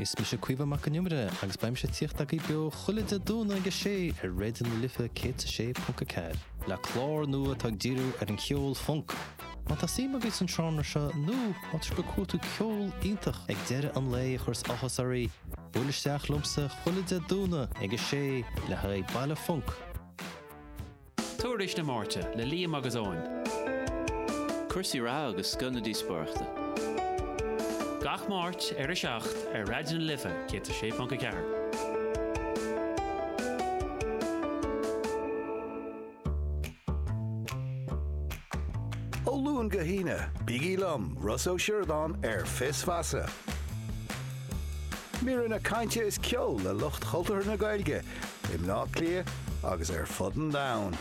Is mi se cuiva mac an numre agus baim se tíocht ag I bio chuile a dúna agus sé ar réidir na lifa cé.4. Le chlár nua tag díru ar an ceol funk. Ma tá sí agus an tránar se nó mat be cuatú ceol ítach ag deire an lei churs achas arí. Búlisteach lumsa chuile a dúna agus sé le haid baile funk. Tuairis na Márte le Liam agus Óin. Cuirsaí rá agus sconadí spáirta. Gach Máirt ar a seacht ar Raidir na Lifa cé.4. Ó luúin go híine, bígí lom, Russo Sheridan ar fis fasa. Mír na cainte is ceol le lucht chultar na Gaeilge, im ná clia agus ar fudden down.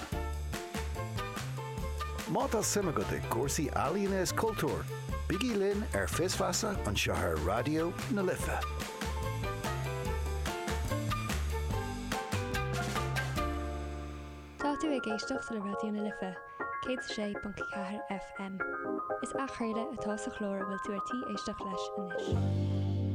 Mátá sima go de cuasaí Alíonna is cultúr, bígí linn ar fis fasa an seothar radio na Lifa. Tá tú ag éisteacht le radio na Lifa, cé.4 FM. Is achreide atá sa chlór bhfuil tú artí éisteach leis inis.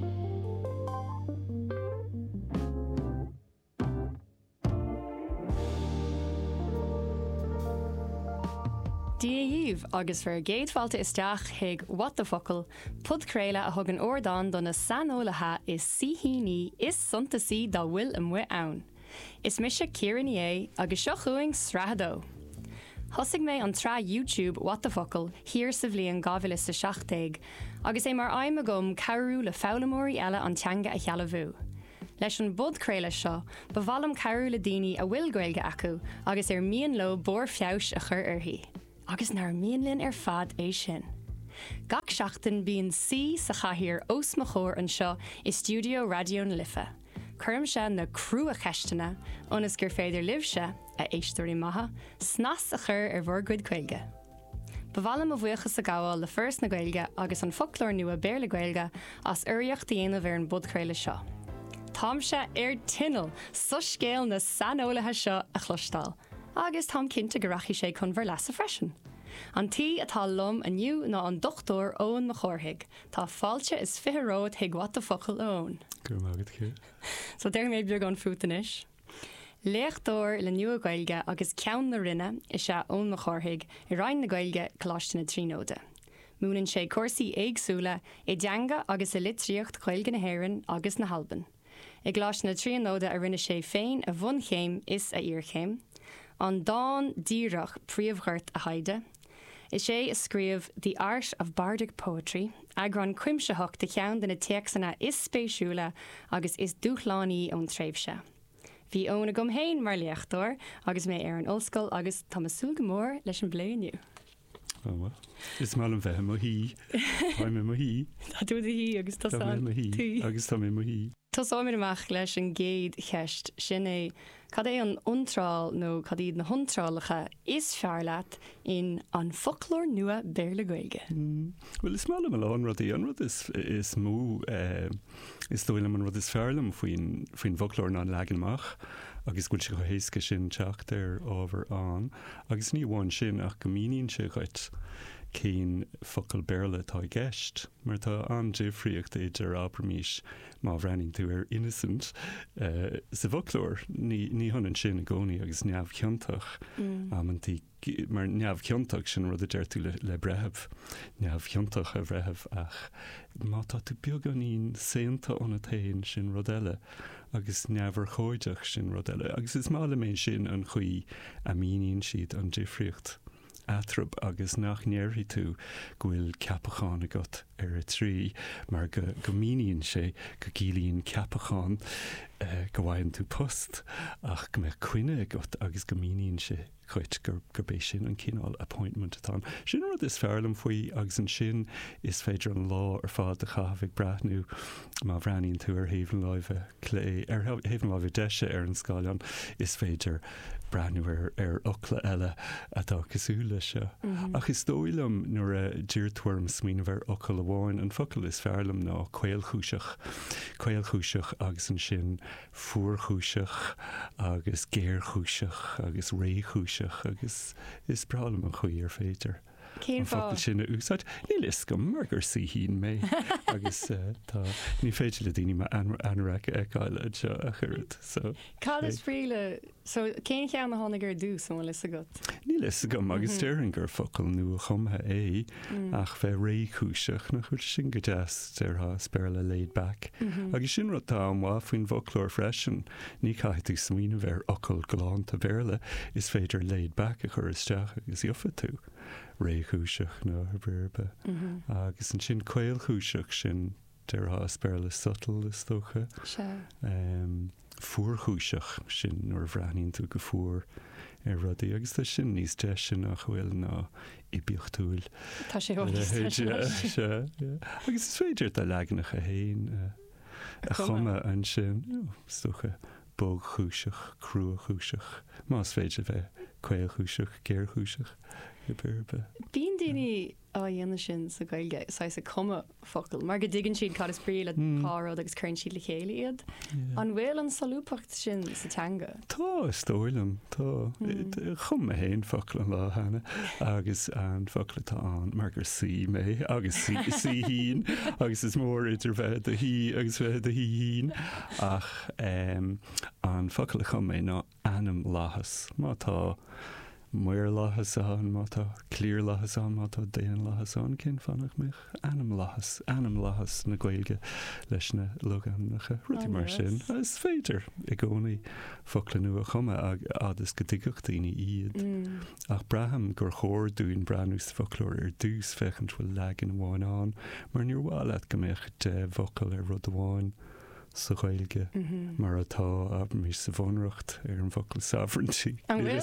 Díomh agus fer géadfáilte isteach hiag What the Focal, pudcréile a thug an ordáin donna sanolaithe is síhíní is suntasí dá bhfuil an mhuit ann. Is mise Ciaran é agus seo chuing srahadó. Thosig mé an trá YouTube What the Focal hir sa bhliain 2017 agus é mar aim agam cabhrú le fálamóirí eile an teanga a chealamhú. Leis an budcréile seo, bhhalam cabhrú le daoine a bhfuil Gaeilge acu agus ar mian lo bór feabhs a chur orthaí. Agus nar mianlinn ar fad é sin. Gach seachtain bíonn sí sa chathaoir os mo chóir an seo I Studio Radio na Lifa. Cuirm se na crú a cheistena, onas gur féidir libhse a éisteoirí maithe, snas a chur ar bhór gcuid Gaeilge. Bhhalam a bhuachas a gáil le first na Gaeilge agus an folklór nua béle Gaeilge as uiriocht dhéanamh ar an budcréile seo. Tám se ar tinal sa scéal na sanolaithe seo a chlostal. Agus tám cinnte go rachi sé chun bhar leas a freisin. An tí atá lom aniu ná an dochtóir Óin na chórthaig. Tá fáilte is fitheróid hiag What the Focal Óin. Gur mágad chu. So déir méid beag an fútanis. Léachtóir le nua Gaeilge agus ceann na rinne is se Óin na chórthaig I rainn na Gaeilge cláiste na tríóide. Múnann sé cuasaí éagsúla I deanga agus I litríocht Gaeilge na hÉireann agus na Halban. I gláiste na tríóide a rinne sé féin a bhun chéim is a íorchéim. An dáin díreach príomhghart a haide. Is sé is scríomh The Art of Bardic Poetry, agran cuimseach de cheann den na teachsanna is spéisiúla agus is dúchlánaí ón tréimhse. Bhí óna gom héin mar léachtóir agus mé ar an ollscoil agus tá masúil go mór leis an bléiniu. Is má an bheith mo hí, tá mé mo hí. Tá tú hí agus tá agus tá mé mo hí. Tásáid amach leis an géad cheist sin é cad é an iontrail nó cad iad na hontrálacha is fearlaat in an folklór nua béle Gaeilge. Well, is má am an rud an rud is mú is dóil an rud is fearlam faoin folklór ná leganach agus gúil se go héasca sin teacht ar ábhar an agus ní bháin sin ach go míonn se chuit cén focail béle tá gceist, mar tá an déifríocht idir ábramís má bhreaning tú ar innocent sa folklór ní hanan sin a gcónaí agus neamh ceantach amantí mar neamh ceantach sin rud a deir tú le brethebh neamh ceantach a bhrethebh ach má tá tú beag an íon séanta an a tain sin rud eile agus neamhar chóideach sin rud eile agus is mála mé sin an chuí a míonn siad an déifríocht atrub agus nach néirthaí tú gohfuil ceapacháin agat ar a trí mar go míonn sé go gílíonn ceapacháin go bhhainn tú post ach go mbeidh cuine agat agus go míonn sé chuit gur bééis sin an cinál appointment atá. Sin rud is fearlam faoi agus an sin is féidir an lá ar fád a chahabh brathnú má bhreaníonn tú ar Haven Live clé ar Haven Live deise ar an scáileán is féidir brathnú ar ochla eile atá cosúla seo. Ach is dóilm nuair a dtíirtuairm smíanamh ar ochla bháin an focail is fearlam ná caolchúiseach agus an sin fuorchúiseach agus géirchúiseach agus réchúiseach agus is bralam an chuí ar féidir. focail sin úsáid ní lis go margur sí hín mé agus tá ní féidir le daoine anra eáile seo a chuirt Cá is fríle so cén chean na tháinig gur dús an lis a go. Ní lis gom agus dearan gur focail nu a chumthe é ach bheith réúiseach na chuir sin go deas arth spéile laid back agus sin rotá an mhá faoin bhoclór freisin ní caiithú smaoine bhar ocail goláán a bhéle is féidir laid back a chur isteach agus iofa tú réúiseach nó bhirbe agus an sin cuilchúiseach sin deartha spéile subtle is tócha fuórchúiseach sin nuair bhreaníonn tú go fuór rudaí agus tá sin níos de sin nach bhfuil ná i bíochtúil Tá sé agus is féidir de leganach a héin a chumme an sin stocha bog chúiseach crua chúiseach más féidir bheith cuilchúiseach géirchúiseach i bhirbe. Bíon daoine á dhéana sin sa gailge sa cuma focail mar go dtigann siad cá is príle párád agus chuann siad le chéile iad an bhfuil an salúpacht sin sa teanga. Tá istóilm tá chum a héin focail an láhanana agus an focail tá an mar gur sí mé agus sí hín agus is mór idir bheith a hí agus bheith a hín ach an focail chum mé ná anam láthas má tá muir láthas an má tá clír láthas an má tá déan láthas an cin fannach mich anam láthas na gailge leis na logannacha rutí mar sin is féidir i gcónaí focail nua a chuma agus go dtigeach daoine iad ach braham gur chóir dúin breanús folklór dús fechant bhfuil legan bháin an mar níor bháile go méich de focail rud amháin sa gailge mar atá a mí sa bhonracht an focail sovereignty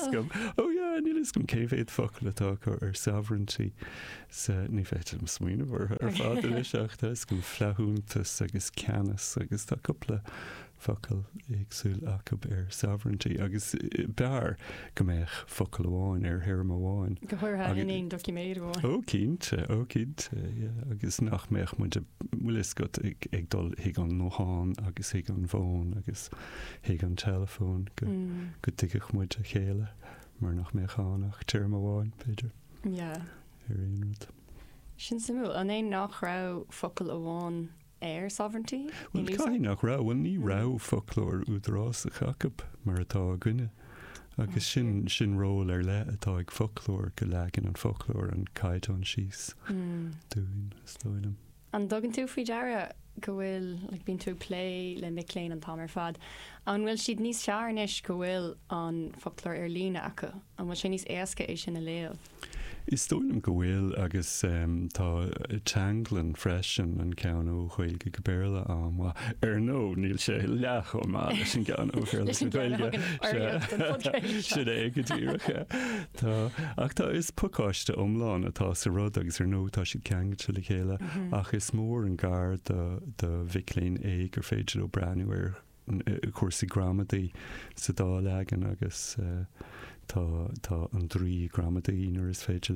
ní is gom céhéad focail atá chu sovereignty sa ní féidir am smaoine bhar ar fád seachta is go fleúntas agus ceannas agus tá coppla focail agsúil acu sovereignty agus bear go méich focail amháin hirm amháin. Go thuirtha in éon documéad amháin. Ó cínte agus nach méich muide bhuilis go ag dul hiag an nóháin agus hiag an bhón agus hiag an telefón go dtigeach muide chéile mar nach méachánach tíirm amháin Peter. Ja. Sin simú an éon nach rá focail amháin sovereignty? Well, cai nach rá, well ní rá folklór údrás a chacab mar atá a gine. Agus sin ról le atá ag folklór go legan an folklór an caiid an síos dúin slóinam. An dogan tú fao deara go bhfuil bíonn tú play le micléin an tamar fad an bhfuil siad níos searnis go bhfuil an folklór lína acu an bhfuil sé níos éasca é sin na léamh. Is tóilm go bhfuil agus tá teanglan freisin an cean ó chuilge go béla an nó níl sé leach ó má leis an cean ó chuilge sin é go dtíirecha. Ach tá is pucáiste omláin atá sa rud agus nó tá si ceangail le chéile ach is mór an gar de bhicléin é gur féidir ó breanúir cuasaí gramadaí sa dá legan agus tá an 3 gramadaí nuair is féidir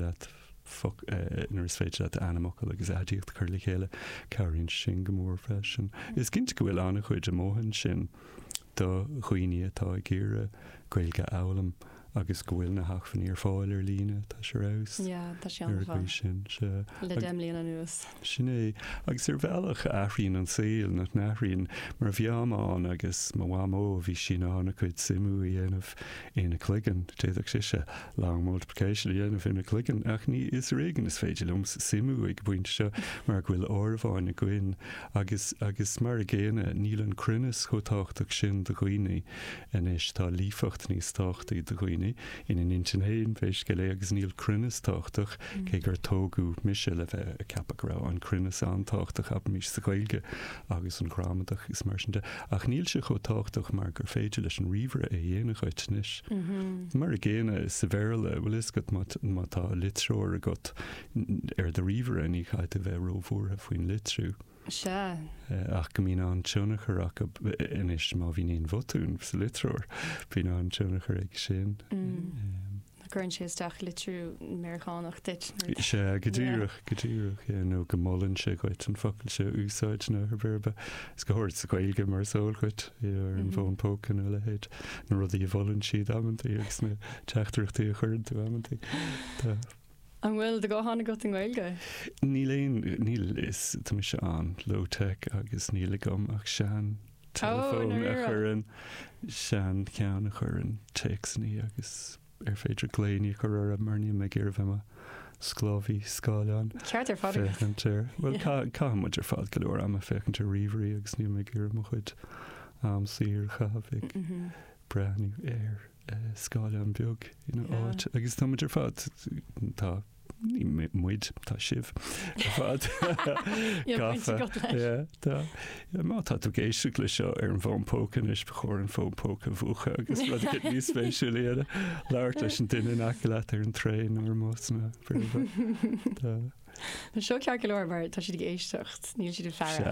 le anamachil agus adíocht chuir le chéile cairn sin go mór freisin. Is cinnte go bhfuil anna chuid amóhann sin do chuoine atá ag géire gailge eolalam agus go bhfuil na hachfaní ar fáil ar lína tá sé rás. Tá sé an sin le déimlíon an nuas. Sin é agus ar bhealach aithríonn an saoil nach nachríonn mar bheamán agus má bhámó bhí sin ána chuid simú i dhéanamh ina cluigean téadach siise long multiplication dhéanamh ina cluigean ach ní is réigen is féidir lums simú ag buinte seo mar bhfuil árbháin a gcuin agus mar a ggéine níl an crunas chotáchtach sin do chuoine inis tá lífacht níos táchtaí do chuoine in an intinhéin féis go le agus níl crunas táchtach cé gur tógu mise le bheith a capacrá an crunas antáchtach ab mís sa gailge agus an gramadach is marsinte ach níl se chotáchtach mar gur féidir leis an ríomhre é dhéanana chuitnis. Mar a géine is sa bhéile bhfuil is go má tá litróir a got ar de ríomhre ní chaid a bheith rómhórtha faoin litrú. Ach go mín an teonnachar ach inis má bhín éon bhotún sa litróir bhín an teonnachar ag sin. Gurn sé isteach litrú Americánach dit. sé go dtíireach nó go mollann sé goit an focail sé úsáid nó ar bhirbe. Is go thuirt sa gailge mar sóilchuid ar an bhón pócan le héid nó rud í bhlann siad amantí agus na teachtarachtaí a chuirn tú amantí. An bhfuil de go hána go an ghilge? Níl is tá mis se an low-tech agus níl gom ach sean telefón a churann sean cean a churann textní agus féidir léine chu a marní me ggéir bheitma scláhí scáileán. Ceart ar fád féchantir. Well cá muidir fád go leir am a féchantar riomhí agus ní me ggéir mo chuid am sír chahabh breanú scáileán beag áit agus tá muidir fád tá ní muid tá sibh fád má tá tú géiste lei seo ar an bhón pócan is chóir an fón póca bhuacha agus rud níos spéisiúléad leir leis an duine acu leat ar an tréin ar móna Na seo cear go leir mar tá si éistecht níl si fear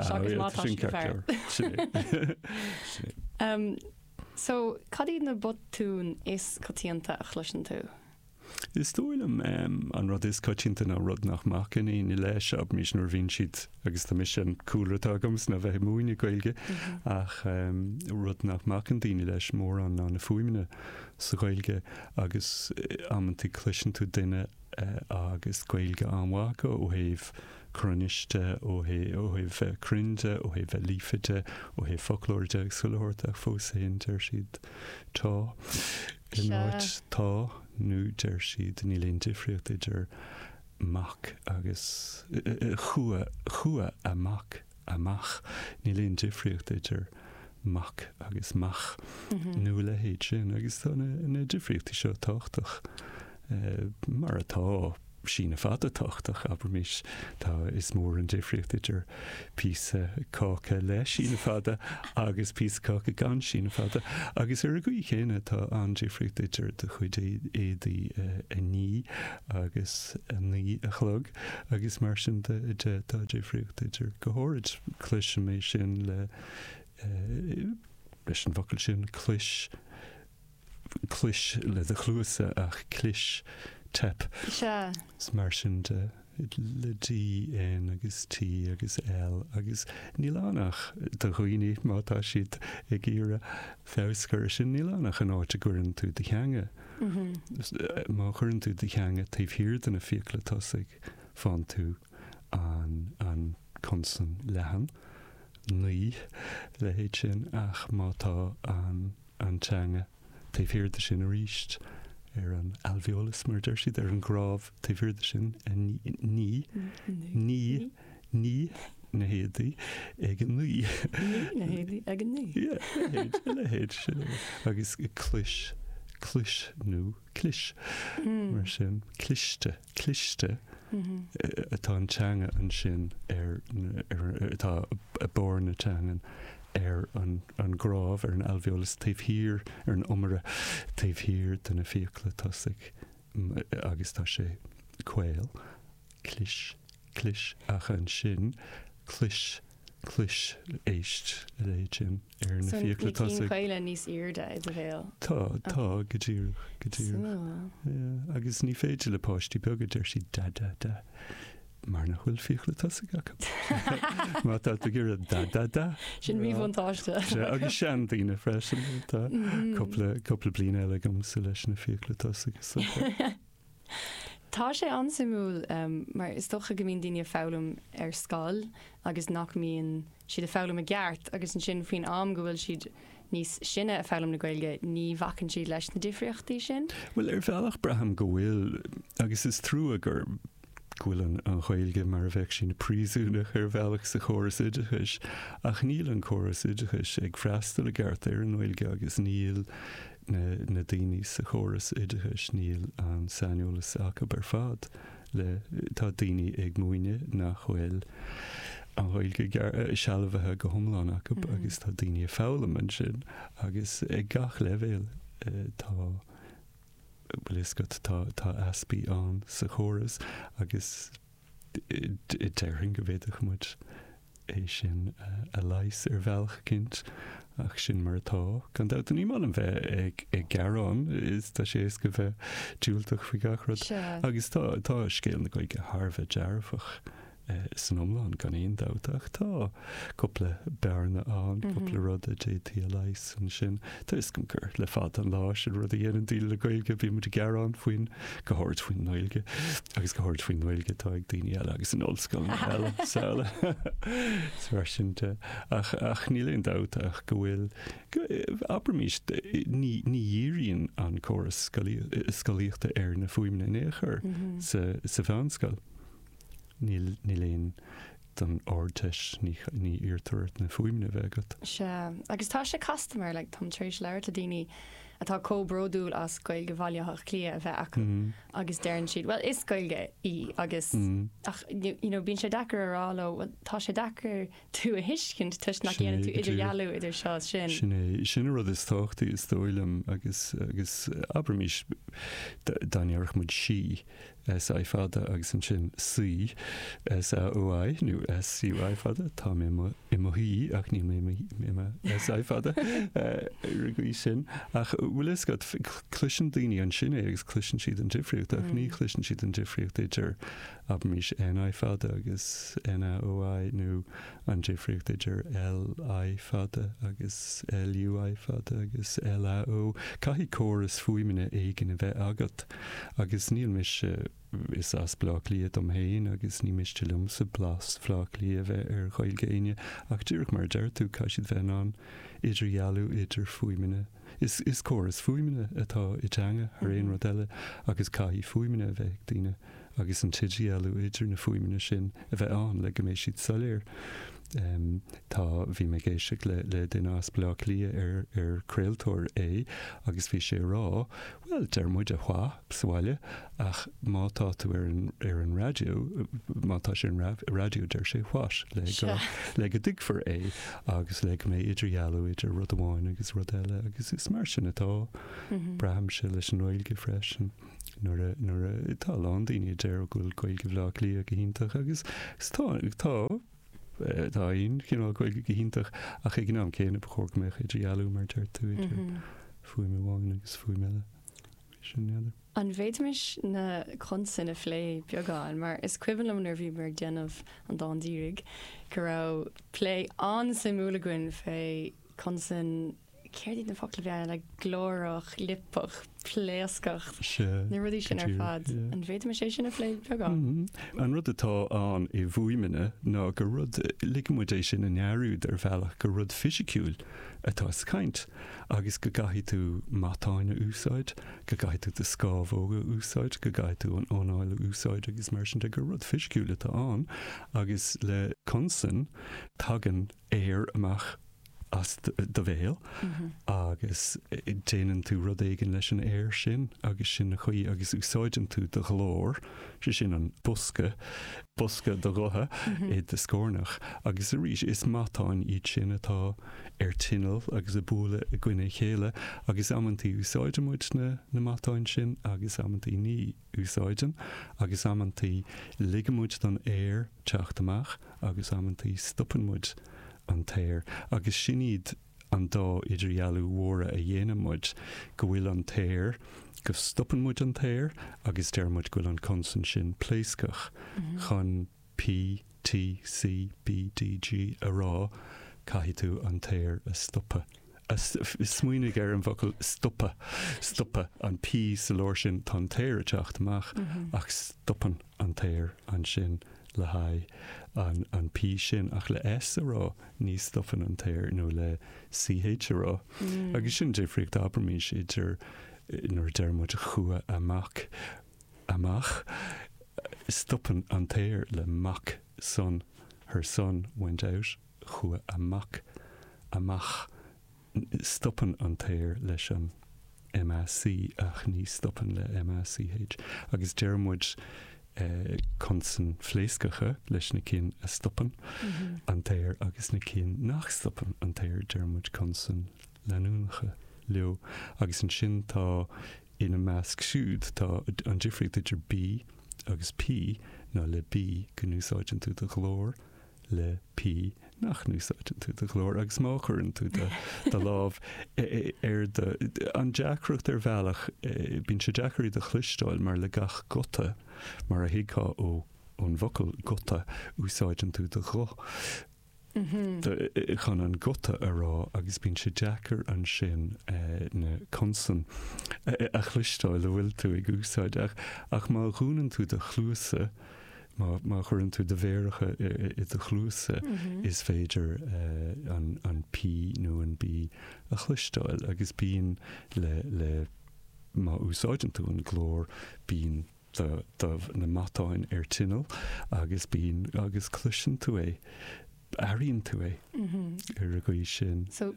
So cadí na botún is cotíanta a chluisin tú? Is tóilm an rud is coitianta ná rud nach macin í leis ab mís nuair bhíonn siad agus tá mis an coolratágams na bheith múine gailge ach rud nach macin daoine leis mór an na fuimine sa gailge agus amantí cluisin tú duine agus gailge anhacha ó héh croniste ó héh crinde ó héh lífite ó héh folklóide ag sulhortach fósaon ar siad tá ináid tá nu der siad ní líon difriocht idir mach agus chua amach ní líon difriocht idir mach agus mach nu le héid sin agus tá na difriochttaí seo táchtach mar atá sína fada táchtach aber mis tá is mór an difriocht idir písa cácha le sína fada agus písa cácha gan sína fada agus ar a go chéine tá an difriocht idir de chuid éí a ní agus a ní a chlog agus mar sin tá difriocht idir gohórid cluis mé sin le leis an focail sin cluis le a chluasa ach cluis tep mar sin le D N agus T agus L agus nílánach de chuoine mátá siad ag gíire féscar sin nílánach an áte gurann tú de cheanga má churann tú de cheanga taobh hir den a fiacla tosaigh fan tú an consan lehan ní le héid sin ach mátá an teanga taobh hir de sin a ríist ar an alveolus mar der siad ar an gráb taobh sin ní na héadaí ag an ní ag an ní le héad sin agus cluis nó cluis mar sin cliste atá an teanga an sin ar atá a bór na teangan ar an gráb ar an alveolus taobh hir ar an umara taobh hir den a fiacla tosaigh agus tá sé cúil cliis ach an sin cliis éist léid sin ar na fiacla tosaigh. So chuile níos irde i do bhéal? Tá go dtír agus ní féidir le páistí begad ar si da mar na bhfuil fiacla tosaigh acu. Má tá gur da sin bhí fantáiste. Agus sean daoine freisin tá coppla bliana eile gomsa leis na fiacla tosaigh. Tá sé ansimú mar is tócha go mín daine fálam ar scáil agus nach míon siad a fálam a gceart agus an sin faoin am go bhfuil siad níos sinne a fálam na gailge ní bhacann siad leis na difriochtaí sin? Well ar bhealach braham go bhfuil agus is trú a gur ghuiilean an ghailge mar a bheith sin na príosúnach ar bhealach sa chóras idechais ach níl an chóras idechais ag freastal a gceart ar an ghailge agus níl na daoine sa chóras idechais níl an sainolalas acu bar fad le tá daoine ag muoine nach bhfuil an ghailge sealbhathe go thomláin acu agus tá daoine fálam an sin agus ag gach leibhéal tá tá aspi an sa chóras agus i deirhin go bhéadach muid é sin a leis ar bhealach cinnt ach sin mar atá gan dat an ímal an bheith ag garrán is tá sé go bheith dúilteach fao gachrad agus tá scéal na goige Harbheith dearfach san omláin gan éon dáteach tá coppla bearna an coppla rud a JT leis an sin Tá is gom gur le fad an láis rud a dhéanaan díl le gailge bhí mu gearán faoin gohairt faoin Noilge agus gohairt faoin Noilge tá ag daoine eile agus an ollscoil eile saola sinnte ach níléon dáteach go bhfuil abrmís ní dhéiríonn an choras scoíochta ar na fuimna néchar sa bheanscoil. Ní léon don áirteis ní íortúirt na fuimna bhegat. Se agus tá sé customer le tam trééis leir a daoine atá cóbródúil as goil go bhaileach clia a bheith acu agus dean siad. Well is goilge í agus bín sé dechar aráló tá sé dechar tú a hiiscint tuis nach chéanaan tú idir gealú idir seo sin. Sin rud is táchtaí is dóilem agus abrmís danearach mud si S.I. fada agus an sin C S.A.O.I. nó S.C.U.I. fada tá mé hí ach ní mé S.I. fada rugaí sin ach bhfuil is gad cluisin daoine an sin agus cluisin siad an difriocht ach ní cluisin siad an difriocht idir abrmís N.I. fada agus N.A.O.I. nó an difriocht idir L.I. fada agus L.U.I. fada agus L.A.O. Caithí choras fuimine éigen a bheith agat agus níl mis is as blach liad am héin agus ní miste lumsa blas flach lia bheith ar chailge aine ach dúrach mar deir tú caiisiad bheith an idir gealú idir fuimine. Is choras fuimine atá i teanga ar éon rodile agus caithí fuimine a bheith daine agus an tidí ealú idir na fuimine sin a bheith an le go mééis siad soléir. Tá bhí me géiseach le den as blach lia ar creaaltóir agus bhí sé rá well der muid a chá sáile ach mátá tú ar an radio mátá sé an radio der sé cháis le go digfar agus le mé idir gealú idir rud amháin agus rud eile agus is mar sin atá braham se leis an Noilge freisin nuair tá lán daoine deir goil goilge bhlach lia go hiintach agus tá Dáon cin goil go hiintach a ché gná céanana chóg meach idir gealú mar deir tú idir fuime bháin agus fuimeile sin neadidir. An bhéidimiis na consan a phlé beagán, mar is cuihann nar bhí mar déanamh an dándírig go rá phlé an simúlaguin fé consan céirdí na focail bhean le glórach, lipach, pléascach na rudí sin ar fad an bhéidimiis sé sin a phlé beagán. An rud atá an I bhuaimine ná go rud ligmudéis sin an nearúd ar bhealach go rud fisiciúil atá caint agus go gaithí tú matáine úsáid, go gaithí tú de scábhóga úsáid, go gaithí tú an ónáile úsáid agus mar sin go rud fisiciúil atá an agus le consan tagan éir amach as de bhéal agus déanaan tú rud éigen leis an air sin agus sin na chuí agus úsáidan tú de glór sé sin an busca de rothe é de scórnach agus a rís is matáin iad sin atá ar tinal agus a búla a gcuine chéile agus ammantí úsáidan muid na matáin sin agus ammantí ní úsáidan agus ammantí ligamúid don air teachtamach agus ammantí stoppanmuid an téir agus sin iad an dá idir gealú mhóra a dhéanamuid go bhfuil an téir go stoppanmuid an téir agus dearmuid go an consan sin pléiscach chun P, T, C, B, D, G a rá caithí tú an téir a stoppa. Smuoinnig ar an bhocail stoppa an P sa lóir sin tá téir a teachtamach ach stoppan an téir an sin le haid an P sin ach le S a rá ní stoppan an téir nó le CH a rá. Agus sin difriocht abrmís idir nuair dearmuid chua amach stoppan an téir le mach son her son went out chua amach stoppan an téir leis an MSC ach ní stoppan le MSCH agus dearmuid consan phléascacha leis na cin a stoppan an téir agus na cin nach stoppan an téir dearmuid consan leanúnacha leo agus an sin tá ina measc siúd tá an difriocht idir B agus P ná le B go núsáidan tú de glór le P nach núsáidan tú de glór agus mácharann tú de lámh ar an deacracht ar bhealach bín sé deacarí de chluisteáil mar le gach gota mar a hiá ó ón vocal gota úsáidan tú de ro. Chan an gota ará agus bín sé Jackar an sin na consan a chluistáil le bhfuil tú ag úsáid ach má rúnan tú de chlúsa má chuann tú de bhéiricha I de chlúsa is féidir an P nó an B a chluistáil agus bín le má úsáidan tú an glór bín na matáin tinal agus bín agus cluisin tú é aíonn tú é ar a gcuí sin. So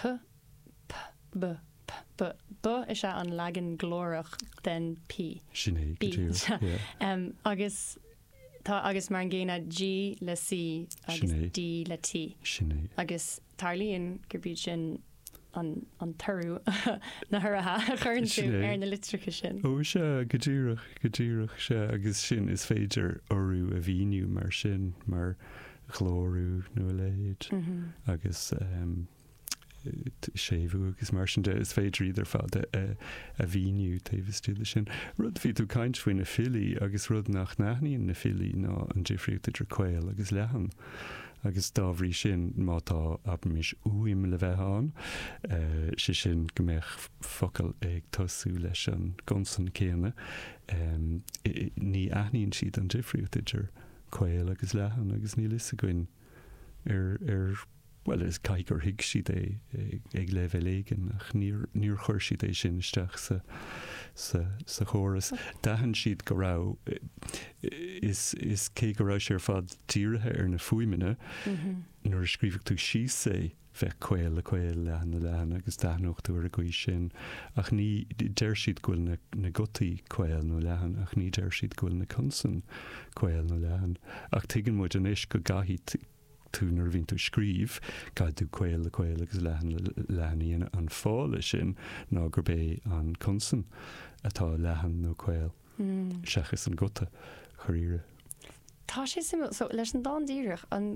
B is se an legan glórach den P. Sinné agus tá agus mar an ggéine G le C agus D le T. Sinné. Agus tarlíonn gur bíd sin an tarú na thurathe chuann tú ar na litricha sin. Ó se go ddíireach se agus sin is féidir orú a bhíniu mar sin mar chlórú nó léid agus séú agus mar sin de is féidir idir fád a bhíniu taobhas tú sin. Rud ví tú caiint faoin na fili agus rud nach nachníon na fili ná an difriúta idir cuil agus lehan. Agus dáhrí sin mátá abmis uim le bheitán si sin gombeich focail ag tosú leis an gonsan céine ní aithníonn siad an difriúta idir cuil agus lehan agus ní lis a gin well is caigur hiig siad ag le bhéigen ach níor chuir siad é sin isteach sa chóras. Dahan siad go rá is cé go rá sé ar fad tíirithe ar na fuimine nuair scríbh tú sí sé bheith cuil lehan agus dánocht tú ar a gcuí sin ach ní deir siad gúil na gotaí cuil nó lehan ach ní deir siad gúil na consan cuil nó lehan ach tuigeann muid an is go gaithí tú nar bhín tú scríb gaid tú cuil agus lehaníon an fála sin ná gur bé an consan atá lehan nó cuil seachas an gota choíire. Tá sé simú so leis an dá díireach an